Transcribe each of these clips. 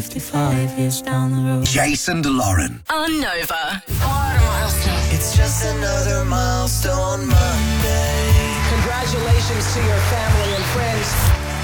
55 years down the road. Jason DeLauren. On Nova. It's just another milestone Monday. Congratulations to your family and friends.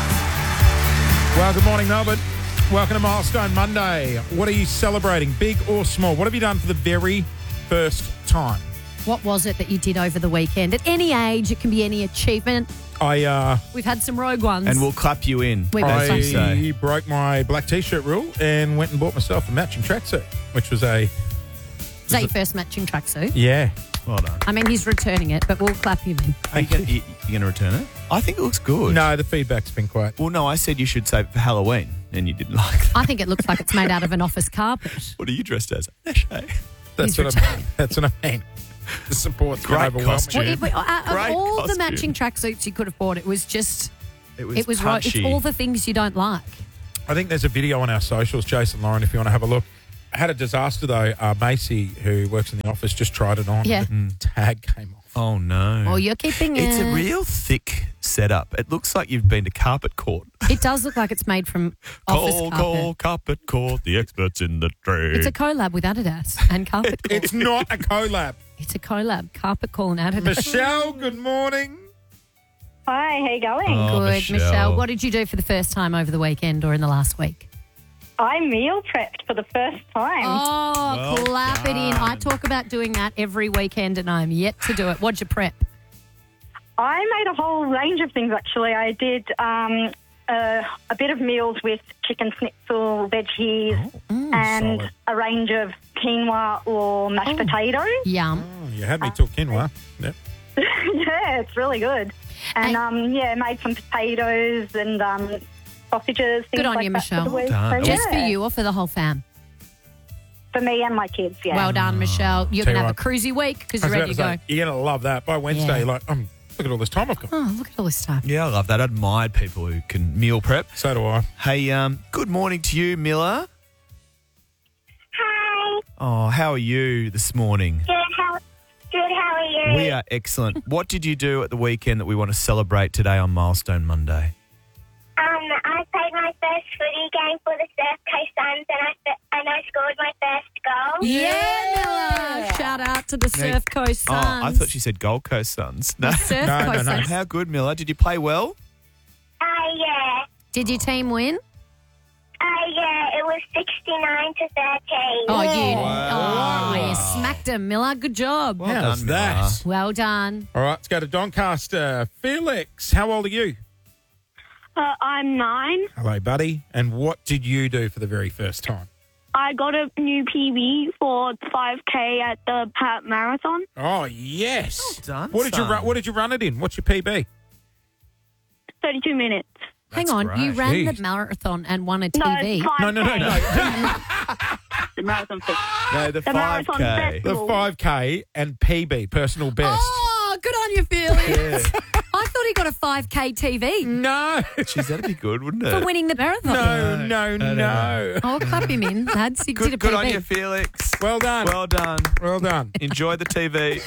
Well, good morning, Melbourne. Welcome to Milestone Monday. What are you celebrating, big or small? What have you done for the very first time? What was it that you did over the weekend? At any age, it can be any achievement. We've had some rogue ones. And we'll clap you in. I broke my black T-shirt rule and went and bought myself a matching tracksuit, which was Is that your first matching tracksuit? Yeah. Well done. I mean, he's returning it, but we'll clap him in. Are you going to return it? I think it looks good. No, the feedback's been quite... Well, no, I said you should save it for Halloween, and you didn't like that. I think it looks like it's made out of an office carpet. What are you dressed as? Neshe. That's what I mean. That's what I mean. The support's Great overwhelming. costume. Of all the costume. matching tracksuits you could have bought, it was right. punchy. It's all the things you don't like. I think there's a video on our socials, Jason Lauren, if you want to have a look. I had a disaster, though. Macy, who works in the office, just tried it on. Yeah. The tag came off. Oh, no. Oh, you're keeping it. It's a real thick setup. It looks like you've been to carpet court. It does look like it's made from office carpet. Carpet court, the experts in the trade. It's a collab with Adidas and carpet call. It's not a collab. It's a collab. Carpet call and Adidas. Michelle, good morning. Hi, how you going? Oh, Good, Michelle. What did you do for the first time over the weekend or in the last week? I meal prepped for the first time. Oh, Well clap it in. done. I talk about doing that every weekend and I'm yet to do it. What'd you prep? I made a whole range of things, actually. I did a bit of meals with chicken schnitzel, veggies, and solid. a range of quinoa or mashed potatoes. Yum. Oh, you had me till quinoa. Yep. Yeah, it's really good. And, made some potatoes and sausages, things Good on like you, that for Michelle. the week. Well done. So, Just for yeah, you or for the whole fam? For me and my kids, yeah. Well done, Michelle. You're Tell going you to have a what. cruisy week because I you're was ready to about go. to say, you're going to love that. By Wednesday, Yeah. you're like, look at all this time I've got. Oh, look at all this time. Yeah, I love that. I admired people who can meal prep. So do I. Hey, good morning to you, Miller. Hi. Oh, how are you this morning? Good. How are you? We are excellent. What did you do at the weekend that we want to celebrate today on Milestone Monday? I played my first footy game for the Surf Coast Suns, and I scored my first goal. Yeah, Miller. Shout out to the Surf Coast Suns. Oh, I thought she said Gold Coast Suns. No. Surf No, Coast no, no. Suns. How good, Miller? Did you play well? Yeah. Did your team win? Yeah, it was 69 to 13. You smacked him, Miller. Good job. Well How's done, that? Miller. Well done. All right, let's go to Doncaster. Felix, how old are you? I'm 9. Hello, buddy. And what did you do for the very first time? I got a new PB for 5K at the Pat Marathon. Oh, yes. Well done, What did you son. run? What did you run it in? What's your PB? 32 minutes. Hang on. great. You ran Jeez. the marathon and won a No, TV. 5K. No. The marathon festival. No, the Marathon 5K. The festival. 5K and PB, personal best. Oh, good on you, Felix. I thought he got a 5K TV No. Jeez, that'd be good, wouldn't it? for winning the marathon. No. Oh, clap him in, lads. He did a Good, good on PB. you, Felix. Well done. Well done. Well done. Enjoy the TV.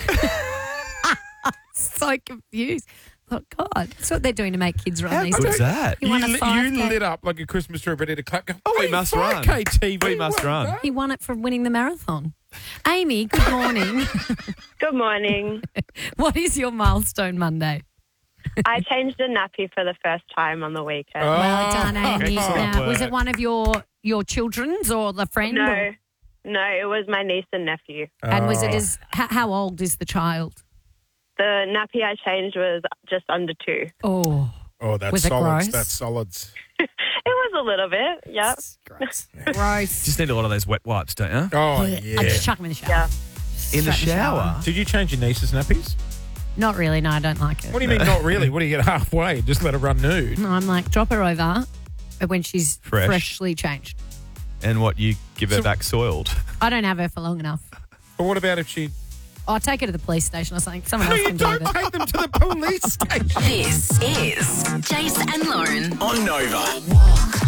So confused. Oh, God. That's what they're doing to make kids run How these Good's days. that? He won a You 5K. lit up like a Christmas tree ready to clap. Go, Oh, we "Hey, must 5K run. TV. We must well run." done. He won it for winning the marathon. Amy, good morning. Good morning. What is your milestone Monday? I changed a nappy for the first time on the weekend. Oh, Well done, Amy. excellent Now, was work. it one of your children's or the friend? No, it was my niece and nephew. And was it how old is the child? The nappy I changed was just under 2. Oh, Oh, that's Was it solids. gross? That's solids. It was a little bit, yep. gross. Just need a lot of those wet wipes, don't you? Oh, I yeah. just chuck him in the shower. Yeah. In the Straight shower. Did you change your niece's nappies? Not really. No, I don't like it. What do you mean not really? What do you get halfway? Just let her run nude? No, I'm like, drop her over when she's Fresh. freshly changed. And what, you give her back soiled? I don't have her for long enough. But what about if she... I'll take her to the police station or something. Someone No, else you can do don't it. take them to the police station. This is Jason and Lauren. On Nova.